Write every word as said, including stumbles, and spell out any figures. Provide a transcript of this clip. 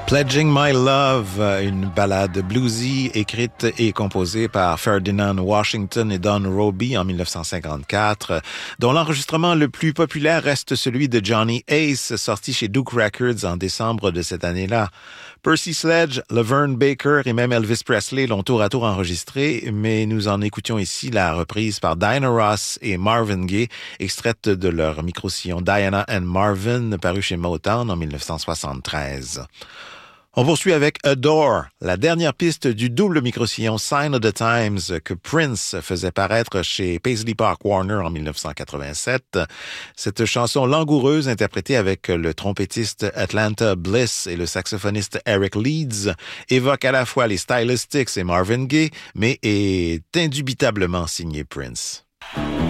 Pledging My Love, une ballade bluesy écrite et composée par Ferdinand Washington et Don Robey en dix-neuf cent cinquante-quatre, dont l'enregistrement le plus populaire reste celui de Johnny Ace, sorti chez Duke Records en décembre de cette année-là. Percy Sledge, Laverne Baker et même Elvis Presley l'ont tour à tour enregistré, mais nous en écoutions ici la reprise par Diana Ross et Marvin Gaye, extraite de leur micro-sillon Diana and Marvin, paru chez Motown en dix-neuf cent soixante-treize. On poursuit avec Adore, la dernière piste du double micro-sillon Sign of the Times que Prince faisait paraître chez Paisley Park Warner en dix-neuf cent quatre-vingt-sept. Cette chanson langoureuse interprétée avec le trompettiste Atlanta Bliss et le saxophoniste Eric Leeds évoque à la fois les Stylistics et Marvin Gaye, mais est indubitablement signée Prince.